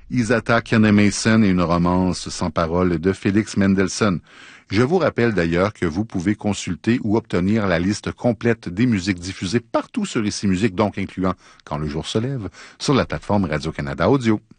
Isata Kane-Mason et une romance sans parole de Félix Mendelssohn. Je vous rappelle d'ailleurs que vous pouvez consulter ou obtenir la liste complète des musiques diffusées partout sur Ici Musique, donc incluant Quand le jour se lève, sur la plateforme Radio-Canada Audio.